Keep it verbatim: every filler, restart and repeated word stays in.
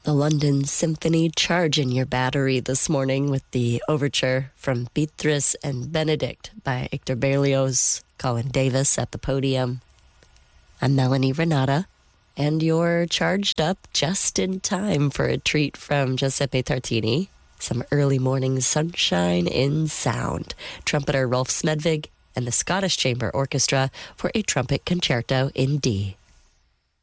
The London Symphony charging your battery this morning with the overture from Beatrice and Benedict by Hector Berlioz, Colin Davis at the podium. I'm Melanie Renata, and you're charged up just in time for a treat from Giuseppe Tartini. Some early morning sunshine in sound. Trumpeter Rolf Smedvig and the Scottish Chamber Orchestra for a trumpet concerto in D.